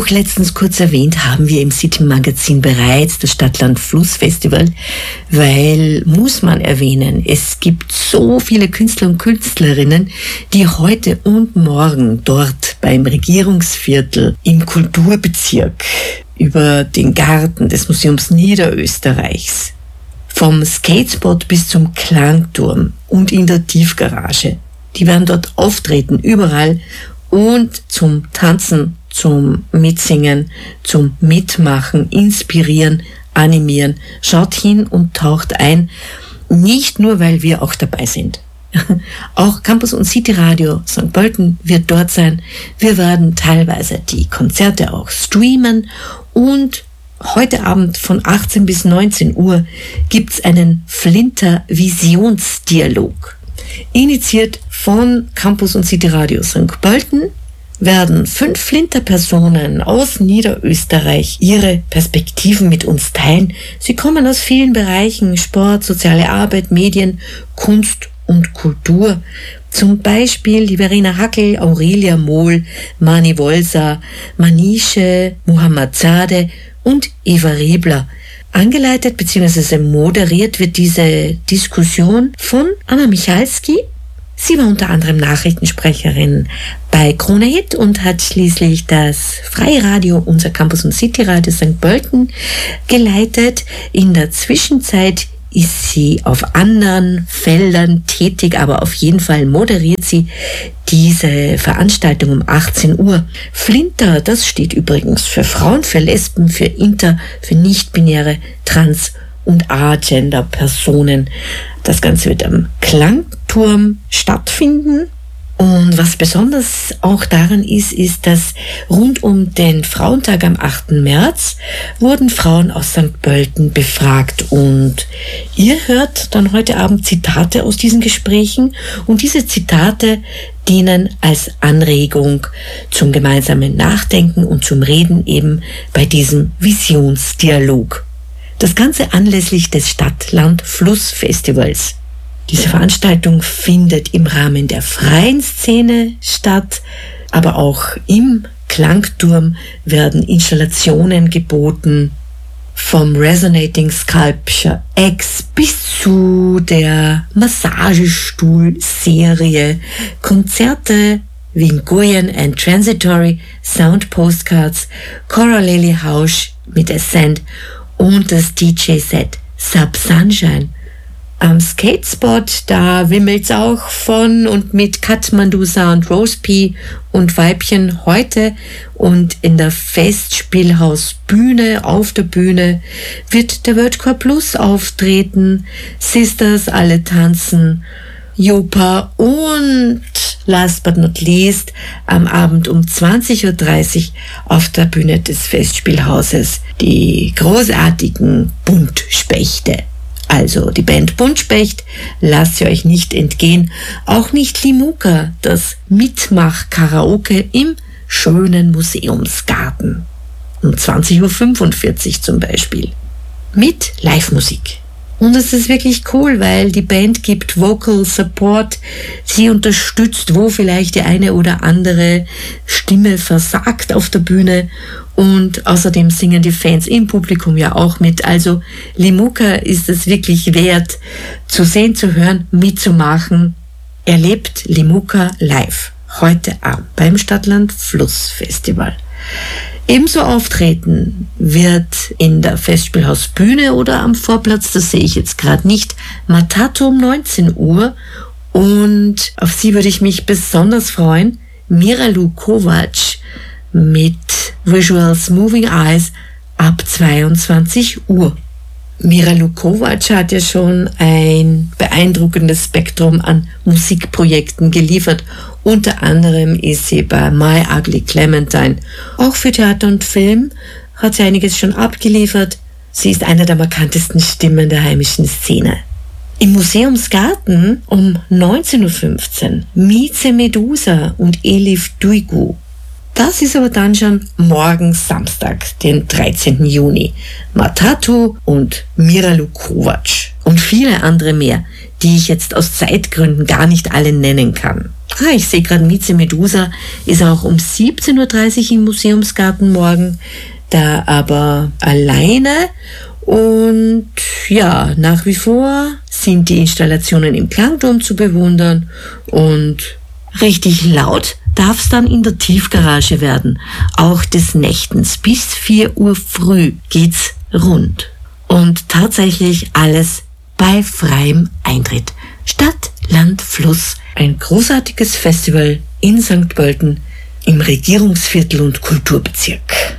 auch letztens kurz erwähnt, haben wir im City Magazin bereits das Stadt-Land-Fluss-Festival, weil, muss man erwähnen, es gibt so viele Künstler und Künstlerinnen, die heute und morgen dort beim Regierungsviertel im Kulturbezirk über den Garten des Museums Niederösterreichs, vom Skatespot bis zum Klangturm und in der Tiefgarage, die werden dort auftreten, überall, und zum Tanzen, zum Mitsingen, zum Mitmachen, inspirieren, animieren. Schaut hin und taucht ein. Nicht nur, weil wir auch dabei sind. Auch Campus und City Radio St. Pölten wird dort sein. Wir werden teilweise die Konzerte auch streamen und heute Abend von 18 bis 19 Uhr gibt's einen Flinter Visionsdialog. Initiiert von Campus und City Radio St. Pölten werden 5 Flinter-Personen aus Niederösterreich ihre Perspektiven mit uns teilen. Sie kommen aus vielen Bereichen: Sport, soziale Arbeit, Medien, Kunst und Kultur. Zum Beispiel die Verena Hackel, Aurelia Mohl, Mani Wolser, Manische, Muhammad Zadeh und Eva Rebler. Angeleitet bzw. moderiert wird diese Diskussion von Anna Michalski. Sie war unter anderem Nachrichtensprecherin bei Krone Hit und hat schließlich das Freie Radio, unser Campus und City Radio St. Pölten, geleitet. In der Zwischenzeit ist sie auf anderen Feldern tätig, aber auf jeden Fall moderiert sie diese Veranstaltung um 18 Uhr. Flinter, das steht übrigens für Frauen, für Lesben, für Inter, für nicht-binäre, Trans- und Agender-Personen. Das Ganze wird am Klangturm stattfinden. Und was besonders auch daran ist, dass rund um den Frauentag am 8. März wurden Frauen aus St. Pölten befragt. Und ihr hört dann heute Abend Zitate aus diesen Gesprächen. Und diese Zitate dienen als Anregung zum gemeinsamen Nachdenken und zum Reden eben bei diesem Visionsdialog. Das Ganze anlässlich des Stadt-Land-Fluss-Festivals. Diese Veranstaltung findet im Rahmen der freien Szene statt, aber auch im Klangturm werden Installationen geboten, vom Resonating Sculpture X bis zu der Massagestuhl-Serie, Konzerte wie Nguyen and Transitory, Sound Postcards, Cora Lely Hausch mit Ascent und das DJ-Set Sub Sunshine. Am Skatespot, da wimmelt's auch von und mit Kathmandu Sound, Rose P und Weibchen heute, und in der Festspielhausbühne, auf der Bühne, wird der Worldcore Plus auftreten, Sisters, alle tanzen, Jopa und last but not least am Abend um 20.30 Uhr auf der Bühne des Festspielhauses die großartigen Buntspechte. Also die Band Buntspecht, lasst ihr euch nicht entgehen. Auch nicht Limuka, das Mitmach-Karaoke im schönen Museumsgarten. Um 20.45 Uhr zum Beispiel. Mit Live-Musik. Und es ist wirklich cool, weil die Band gibt Vocal Support. Sie unterstützt, wo vielleicht die eine oder andere Stimme versagt auf der Bühne. Und außerdem singen die Fans im Publikum ja auch mit. Also Limuka ist es wirklich wert, zu sehen, zu hören, mitzumachen. Erlebt Limuka live heute Abend beim Stadt-Land-Fluss-Festival. Ebenso auftreten wird in der Festspielhausbühne oder am Vorplatz, das sehe ich jetzt gerade nicht, Matato um 19 Uhr. Und auf sie würde ich mich besonders freuen. Miralu Kovac mit Visuals Moving Eyes ab 22 Uhr. Miralu Kovac hat ja schon ein beeindruckendes Spektrum an Musikprojekten geliefert. Unter anderem ist sie bei My Ugly Clementine. Auch für Theater und Film hat sie einiges schon abgeliefert. Sie ist eine der markantesten Stimmen der heimischen Szene. Im Museumsgarten um 19.15 Uhr Mieze Medusa und Elif Duigu. Das ist aber dann schon morgen Samstag, den 13. Juni. Matatu und Miralu Kovac. und viele andere mehr, die ich jetzt aus Zeitgründen gar nicht alle nennen kann. Ich sehe gerade, Mieze Medusa ist auch um 17.30 Uhr im Museumsgarten morgen, da aber alleine. Und ja, nach wie vor sind die Installationen im Klangturm zu bewundern und richtig laut darf es dann in der Tiefgarage werden. Auch des Nächtens bis 4 Uhr früh geht's rund. Und tatsächlich alles bei freiem Eintritt. Stadt, Land, Fluss. Ein großartiges Festival in St. Pölten im Regierungsviertel und Kulturbezirk.